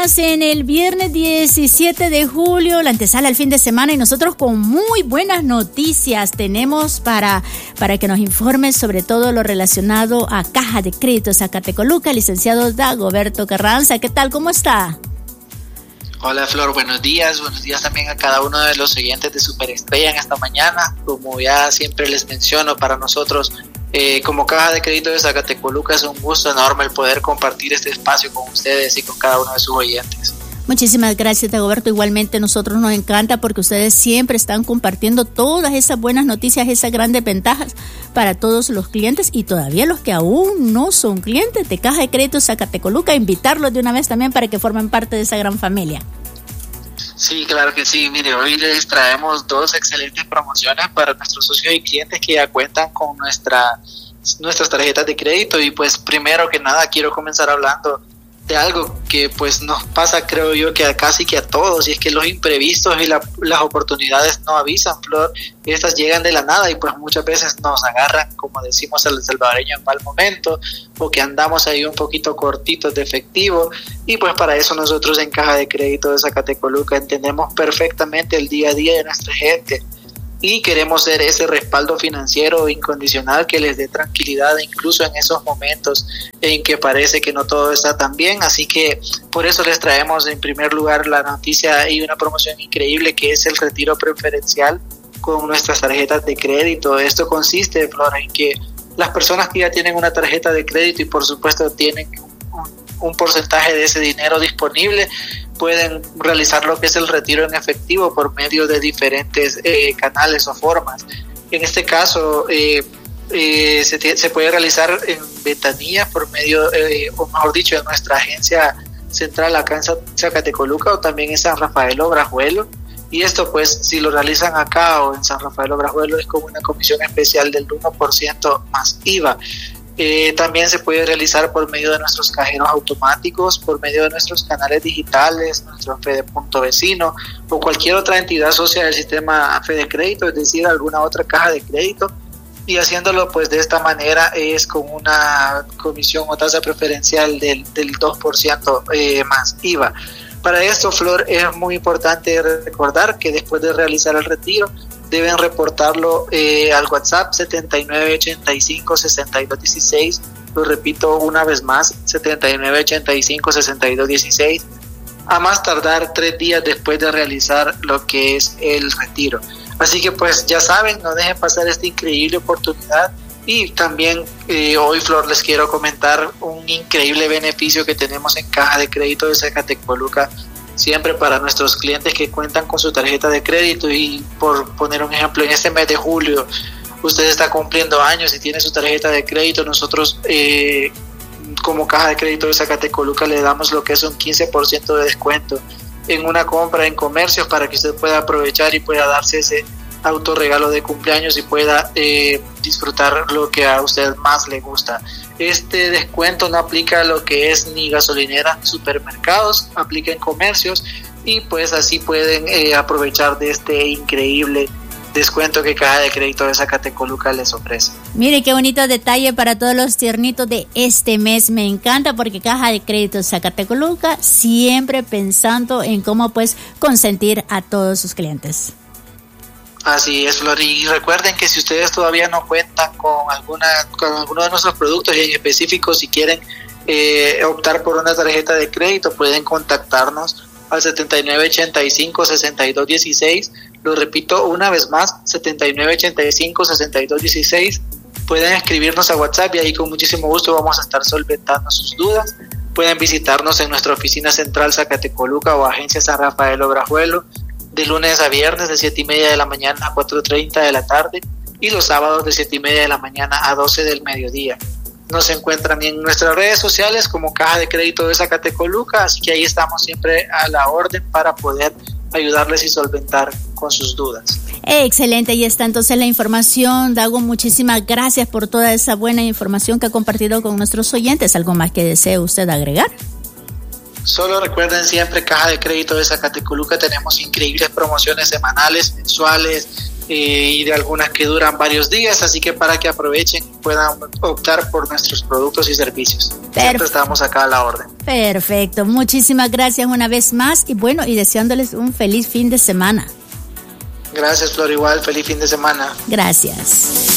días en el viernes 17 de julio, la antesala al fin de semana, y nosotros con muy buenas noticias tenemos para que nos informe sobre todo lo relacionado a Caja de Crédito Zacatecoluca, licenciado Dagoberto Carranza. ¿Qué tal? ¿Cómo está? Hola Flor, buenos días también a cada uno de los oyentes de Superestrella en esta mañana. Como ya siempre les menciono, para nosotros como Caja de Crédito de Zacatecoluca es un gusto enorme el poder compartir este espacio con ustedes y con cada uno de sus oyentes. Muchísimas gracias, Dagoberto. Igualmente, a nosotros nos encanta porque ustedes siempre están compartiendo todas esas buenas noticias, esas grandes ventajas para todos los clientes y todavía los que aún no son clientes de Caja de Crédito Zacatecoluca, invitarlos de una vez también para que formen parte de esa gran familia. Sí, claro que sí. Mire, hoy les traemos dos excelentes promociones para nuestros socios y clientes que ya cuentan con nuestras tarjetas de crédito. Y pues primero que nada quiero comenzar hablando de algo que pues nos pasa, creo yo, que casi que a todos, y es que los imprevistos y las oportunidades no avisan, Flor. Estas llegan de la nada y pues muchas veces nos agarran, como decimos el salvadoreño, en mal momento, o que andamos ahí un poquito cortitos de efectivo. Y pues para eso nosotros en Caja de Crédito de Zacatecoluca entendemos perfectamente el día a día de nuestra gente y queremos ser ese respaldo financiero incondicional que les dé tranquilidad incluso en esos momentos en que parece que no todo está tan bien. Así que por eso les traemos en primer lugar la noticia y una promoción increíble que es el retiro preferencial con nuestras tarjetas de crédito. Esto consiste, Flor, en que las personas que ya tienen una tarjeta de crédito y por supuesto tienen un porcentaje de ese dinero disponible, pueden realizar lo que es el retiro en efectivo por medio de diferentes canales o formas. En este caso se puede realizar en ventanillas por medio, o mejor dicho, de nuestra agencia central acá en Zacatecoluca o también en San Rafael Obrajuelo. Y esto pues si lo realizan acá o en San Rafael Obrajuelo es con una comisión especial del 1% más IVA. También se puede realizar por medio de nuestros cajeros automáticos, por medio de nuestros canales digitales, nuestro Fede.Punto Vecino o cualquier otra entidad socia del sistema Fede Crédito, es decir, alguna otra caja de crédito. Y haciéndolo pues de esta manera es con una comisión o tasa preferencial del 2% más IVA. Para esto, Flor, es muy importante recordar que después de realizar el retiro deben reportarlo al WhatsApp 7985-6216. Lo repito una vez más, 7985-6216, a más tardar 3 días después de realizar lo que es el retiro. Así que pues ya saben, no dejen pasar esta increíble oportunidad. Y también hoy, Flor, les quiero comentar un increíble beneficio que tenemos en Caja de Crédito de Zacatecoluca, siempre para nuestros clientes que cuentan con su tarjeta de crédito. Y por poner un ejemplo, en este mes de julio usted está cumpliendo años y tiene su tarjeta de crédito, nosotros como Caja de Crédito de Zacatecoluca le damos lo que es un 15% de descuento en una compra en comercios para que usted pueda aprovechar y pueda darse ese autorregalo de cumpleaños y pueda disfrutar lo que a usted más le gusta. Este descuento no aplica a lo que es ni gasolineras ni supermercados, aplica en comercios y pues así pueden aprovechar de este increíble descuento que Caja de Crédito de Zacatecoluca les ofrece. Mire qué bonito detalle para todos los tiernitos de este mes. Me encanta porque Caja de Crédito de Zacatecoluca siempre pensando en cómo pues consentir a todos sus clientes. Así es, Flor, y recuerden que si ustedes todavía no cuentan con alguno de nuestros productos y en específico si quieren optar por una tarjeta de crédito, pueden contactarnos al 7985-6216. Lo repito una vez más, 7985-6216. Pueden escribirnos a WhatsApp y ahí con muchísimo gusto vamos a estar solventando sus dudas. Pueden visitarnos en nuestra oficina central Zacatecoluca o agencia San Rafael Obrajuelo de lunes a viernes de 7:30 de la mañana a 4:30 de la tarde y los sábados de 7:30 de la mañana a 12 del mediodía. Nos encuentran en nuestras redes sociales como Caja de Crédito de Zacatecoluca, así que ahí estamos siempre a la orden para poder ayudarles y solventar con sus dudas. Excelente, ahí está entonces la información. Dago, muchísimas gracias por toda esa buena información que ha compartido con nuestros oyentes. ¿Algo más que desee usted agregar? Solo recuerden siempre, Caja de Crédito de Zacatecoluca, tenemos increíbles promociones semanales, mensuales, y de algunas que duran varios días, así que para que aprovechen y puedan optar por nuestros productos y servicios. Siempre estamos acá a la orden. Perfecto, muchísimas gracias una vez más y bueno, y deseándoles un feliz fin de semana. Gracias, Flor, igual, feliz fin de semana. Gracias.